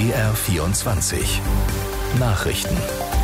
BR24 Nachrichten.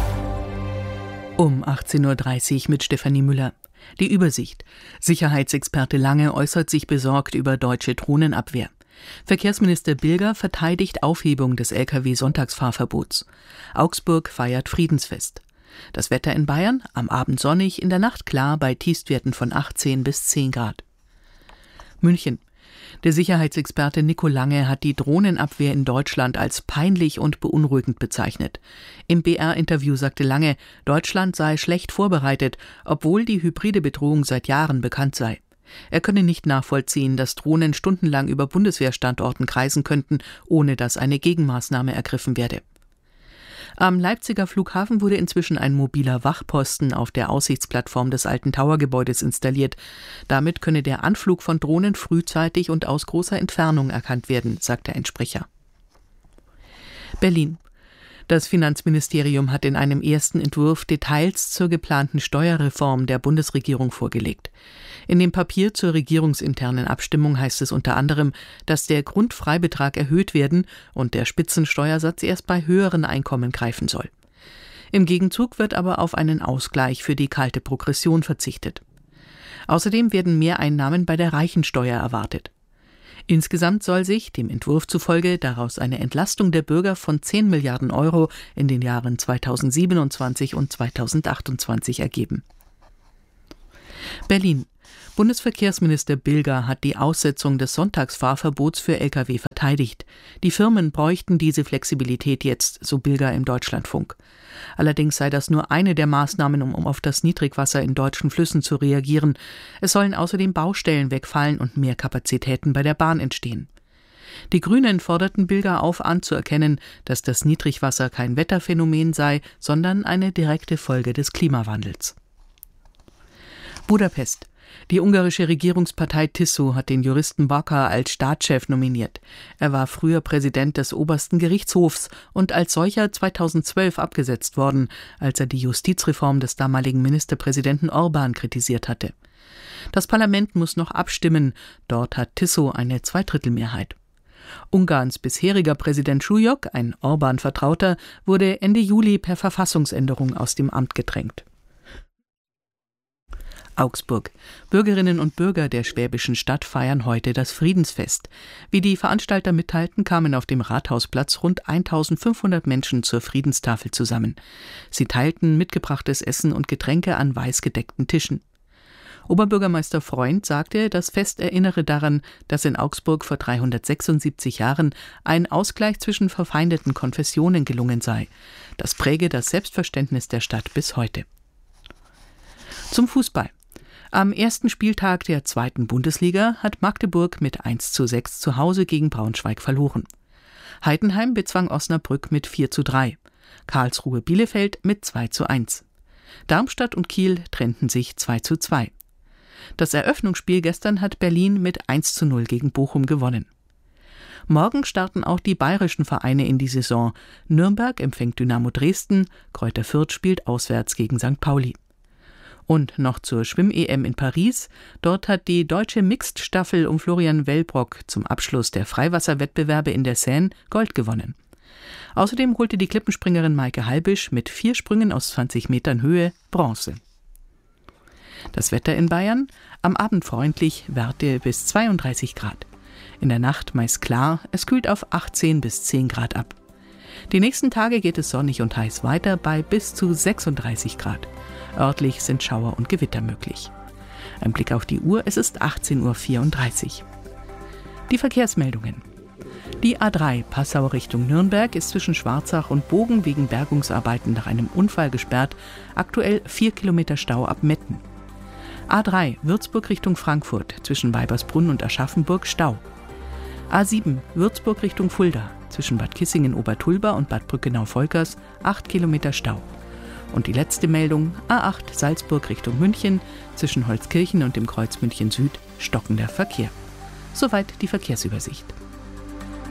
Um 18.30 Uhr mit Stefanie Müller. Die Übersicht. Sicherheitsexperte Lange äußert sich besorgt über deutsche Drohnenabwehr. Verkehrsminister Bilger verteidigt Aufhebung des Lkw-Sonntagsfahrverbots. Augsburg feiert Friedensfest. Das Wetter in Bayern, am Abend sonnig, in der Nacht klar bei Tiefstwerten von 18 bis 10 Grad. München. Der Sicherheitsexperte Nico Lange hat die Drohnenabwehr in Deutschland als peinlich und beunruhigend bezeichnet. Im BR-Interview sagte Lange, Deutschland sei schlecht vorbereitet, obwohl die hybride Bedrohung seit Jahren bekannt sei. Er könne nicht nachvollziehen, dass Drohnen stundenlang über Bundeswehrstandorten kreisen könnten, ohne dass eine Gegenmaßnahme ergriffen werde. Am Leipziger Flughafen wurde inzwischen ein mobiler Wachposten auf der Aussichtsplattform des alten Towergebäudes installiert. Damit könne der Anflug von Drohnen frühzeitig und aus großer Entfernung erkannt werden, sagte ein Sprecher. Berlin. Das Finanzministerium hat in einem ersten Entwurf Details zur geplanten Steuerreform der Bundesregierung vorgelegt. In dem Papier zur regierungsinternen Abstimmung heißt es unter anderem, dass der Grundfreibetrag erhöht werden und der Spitzensteuersatz erst bei höheren Einkommen greifen soll. Im Gegenzug wird aber auf einen Ausgleich für die kalte Progression verzichtet. Außerdem werden Mehreinnahmen bei der Reichensteuer erwartet. Insgesamt soll sich, dem Entwurf zufolge, daraus eine Entlastung der Bürger von 10 Milliarden Euro in den Jahren 2027 und 2028 ergeben. Berlin. Bundesverkehrsminister Bilger hat die Aussetzung des Sonntagsfahrverbots für Lkw verteidigt. Die Firmen bräuchten diese Flexibilität jetzt, so Bilger im Deutschlandfunk. Allerdings sei das nur eine der Maßnahmen, um auf das Niedrigwasser in deutschen Flüssen zu reagieren. Es sollen außerdem Baustellen wegfallen und mehr Kapazitäten bei der Bahn entstehen. Die Grünen forderten Bilger auf, anzuerkennen, dass das Niedrigwasser kein Wetterphänomen sei, sondern eine direkte Folge des Klimawandels. Budapest. Die ungarische Regierungspartei TISZO hat den Juristen Bakar als Staatschef nominiert. Er war früher Präsident des obersten Gerichtshofs und als solcher 2012 abgesetzt worden, als er die Justizreform des damaligen Ministerpräsidenten Orbán kritisiert hatte. Das Parlament muss noch abstimmen. Dort hat TISZO eine Zweidrittelmehrheit. Ungarns bisheriger Präsident Schujok, ein Orbán-Vertrauter, wurde Ende Juli per Verfassungsänderung aus dem Amt gedrängt. Augsburg. Bürgerinnen und Bürger der schwäbischen Stadt feiern heute das Friedensfest. Wie die Veranstalter mitteilten, kamen auf dem Rathausplatz rund 1500 Menschen zur Friedenstafel zusammen. Sie teilten mitgebrachtes Essen und Getränke an weiß gedeckten Tischen. Oberbürgermeister Freund sagte, das Fest erinnere daran, dass in Augsburg vor 376 Jahren ein Ausgleich zwischen verfeindeten Konfessionen gelungen sei. Das präge das Selbstverständnis der Stadt bis heute. Zum Fußball. Am ersten Spieltag der 2. Bundesliga hat Magdeburg mit 1:6 zu Hause gegen Braunschweig verloren. Heidenheim bezwang Osnabrück mit 4:3. Karlsruhe Bielefeld mit 2:1. Darmstadt und Kiel trennten sich 2:2. Das Eröffnungsspiel gestern hat Berlin mit 1:0 gegen Bochum gewonnen. Morgen starten auch die bayerischen Vereine in die Saison. Nürnberg empfängt Dynamo Dresden, Greuther Fürth spielt auswärts gegen St. Pauli. Und noch zur Schwimm-EM in Paris. Dort hat die deutsche Mixed-Staffel um Florian Wellbrock zum Abschluss der Freiwasserwettbewerbe in der Seine Gold gewonnen. Außerdem holte die Klippenspringerin Maike Halbisch mit 4 Sprüngen aus 20 Metern Höhe Bronze. Das Wetter in Bayern, am Abend freundlich, Werte bis 32 Grad. In der Nacht meist klar, es kühlt auf 18 bis 10 Grad ab. Die nächsten Tage geht es sonnig und heiß weiter bei bis zu 36 Grad. Örtlich sind Schauer und Gewitter möglich. Ein Blick auf die Uhr, es ist 18:34 Uhr. Die Verkehrsmeldungen. Die A3 Passau Richtung Nürnberg ist zwischen Schwarzach und Bogen wegen Bergungsarbeiten nach einem Unfall gesperrt. Aktuell 4 Kilometer Stau ab Metten. A3 Würzburg Richtung Frankfurt zwischen Weibersbrunn und Aschaffenburg Stau. A7 Würzburg Richtung Fulda zwischen Bad Kissingen-Obertulba und Bad Brückenau-Volkers 8 Kilometer Stau. Und die letzte Meldung, A8 Salzburg Richtung München, zwischen Holzkirchen und dem Kreuz München Süd stockender Verkehr. Soweit die Verkehrsübersicht.